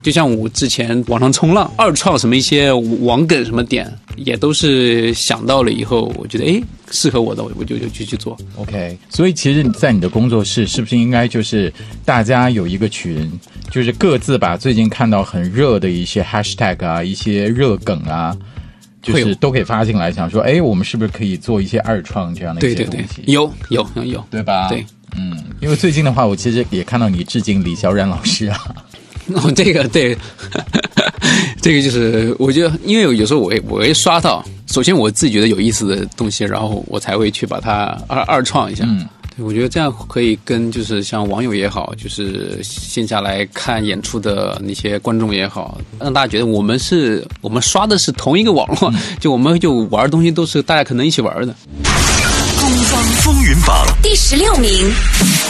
就像我之前网上冲浪二创什么一些网梗什么点，也都是想到了以后，我觉得适合我的，我就去做。 OK， 所以其实在你的工作室是不是应该就是大家有一个群，就是各自把最近看到很热的一些 hashtag 啊，一些热梗啊，就是都可以发进来，想说我们是不是可以做一些二创这样的一些东西？ 对，有， 对吧？ 对， 因为最近的话，我其实也看到你致敬李小冉老师啊。 这个对，这个就是我觉得，因为有时候我会刷到，首先我自己觉得有意思的东西，然后我才会去把它二创一下。对，我觉得这样可以跟就是像网友也好，就是线下来看演出的那些观众也好，让大家觉得我们刷的是同一个网络，就我们就玩的东西都是大家可能一起玩的。 东方风云榜第16名。